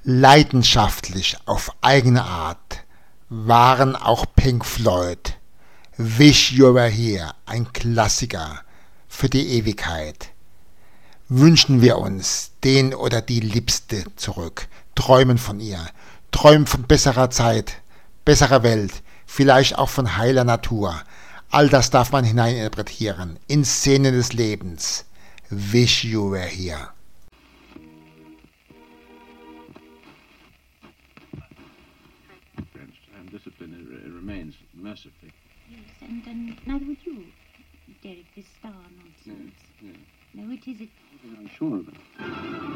Leidenschaftlich auf eigene Art waren auch Pink Floyd. Wish You Were Here, ein Klassiker für die Ewigkeit. Wünschen wir uns den oder die Liebste zurück, träumen von ihr, träumen von besserer Zeit, besserer Welt, vielleicht auch von heiler Natur. All das darf man hineininterpretieren in Szenen des Lebens. Wish You Were Here. Discipline remains mercifully. Yes, and neither would you, Derek, this star nonsense. Yeah. No, it is. I'm sure of it.